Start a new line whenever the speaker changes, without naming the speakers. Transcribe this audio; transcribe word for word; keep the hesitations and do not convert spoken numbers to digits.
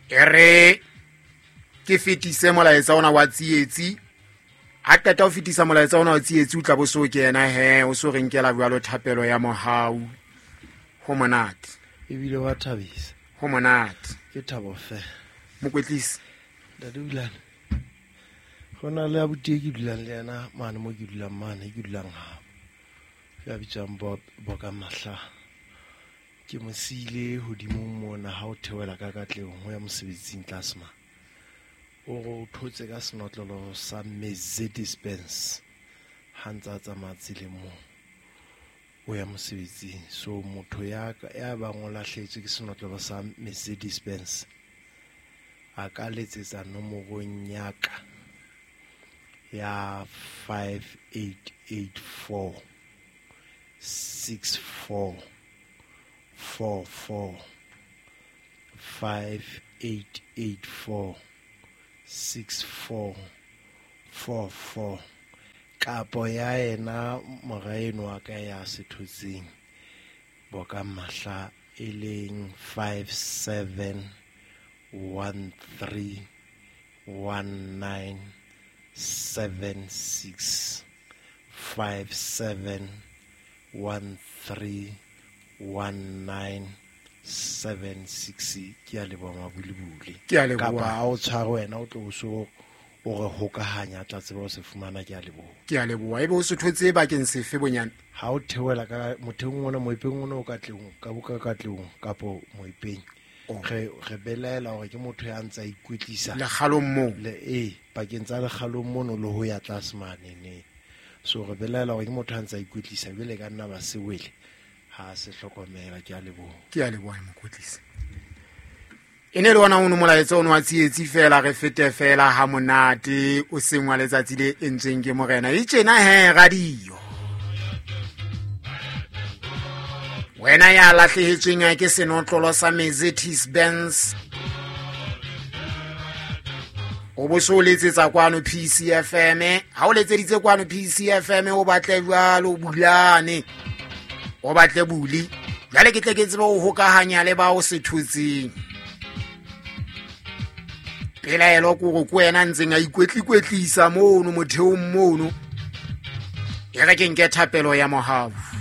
ere ke fetise molaetsa ona wa tsietsi a qeta ho fetisa molaetsa ona wa tsietsi o tla bo so kena he o so re nkela bjalo thapelo ya mohau ho monate
e bile wa thabisa
ho monate
ke thabo fe
mokwetlisi
da dulang gona le abuti ke dulang le yana mane mo ke dulang mane ke dulang ha ya bitsang bo boka mahla ke mosile hodimo mona ha o thewela ka katleng ho ya mosebetsing tlasma o go thotse ka senotlolo sa Mercedes Benz hantsa tsa matsile mo o ya mosebetsing so motho ya ya ba ngolahletse ke senotlolo sa Mercedes Benz a ka letsetsa nomorong yaka ya five eight eight four six four four four five eight eight four six four four four kapo ya ena moraeno wa ka ya sethotsing boka mahla e leng five seven one three one nine seven six five seven one three one nine seven six ke a leboa mabulibuli
ke a leboa
kapa a o tshware wena o tlo so o re hokahanya tla tseba o se fumana ke a leboa
ke a leboa ebe o se thotse bakeng sefe bonyane
ha o thewela ka mothong ona moipeng ona o ka tleng ka boka ka tleng kapo moipeng re re belaela hore ke motho ya ntsa ikwetlisa
le kgalong mo
le e bakeng tsa le kgalong mono le ho ya tlasmane ne so re belaela hore ke motho ya ntsa ikwetlisa bele ka nna ba se wele ha se hlokomela ke a leboha
ke a leboha mokwetlisi ene le wona o no molaetsa ono wa tsietsi fela re fete fela ha monate o sengwa letsatsi le entseng ke morena e tjena he radio wena ya lahlehetsweng ke senotlolo sa Mercedes Benz o bo so letsetsa kwano P C F M ha o letseditse kwano P C F M o batle jwalo bulane o batle buli jale ke tle ke tseba o hokahanya le ba o sethutsing pela elo go go kwena ntseng a ikwetlikwetlisa mono motheong mono e re ke nke thapelo ya mohau